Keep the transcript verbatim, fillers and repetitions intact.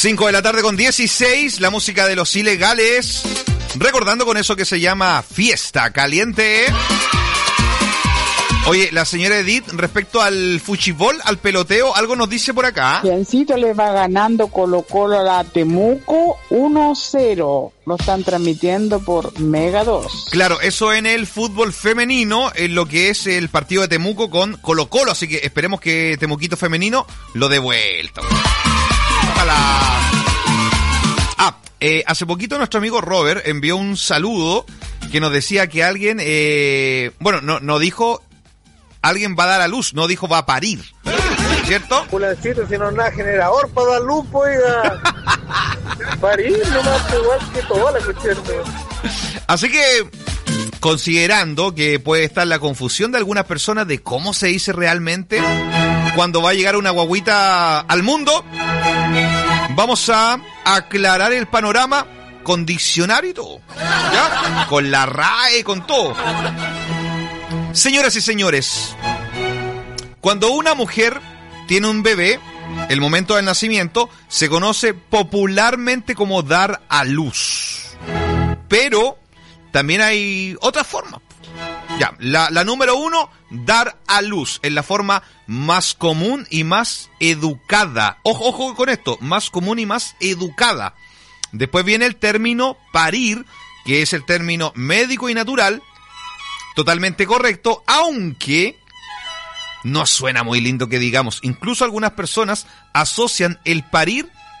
cinco de la tarde con dieciséis, la música de los ilegales. Recordando con eso que se llama Fiesta Caliente. Oye, la señora Edith, respecto al fuchibol, al peloteo, algo nos dice por acá. Biencito le va ganando Colo Colo a la Temuco uno cero. Lo están transmitiendo por Mega dos. Claro, eso en el fútbol femenino, en lo que es el partido de Temuco con Colo Colo. Así que esperemos que Temuquito femenino lo dé vuelta. Ojalá. Ah, eh, hace poquito nuestro amigo Robert envió un saludo que nos decía que alguien, eh, bueno, no, no dijo... Alguien va a dar a luz, no dijo va a parir, ¿cierto? Pulancito, si no es nada generador para dar luz, oiga. Parir nomás, igual que toda la cuestión. Así que, considerando que puede estar la confusión de algunas personas de cómo se dice realmente cuando va a llegar una guaguita al mundo, vamos a aclarar el panorama con diccionario y todo, ¿ya? Con la R A E, con todo. Señoras y señores, cuando una mujer tiene un bebé, el momento del nacimiento se conoce popularmente como dar a luz. Pero también hay otra forma. Ya, la, la número uno, dar a luz, es la forma más común y más educada. Ojo, ojo con esto, más común y más educada. Después viene el término parir, que es el término médico y natural. Totalmente correcto, aunque no suena muy lindo que digamos. Incluso algunas personas asocian el parir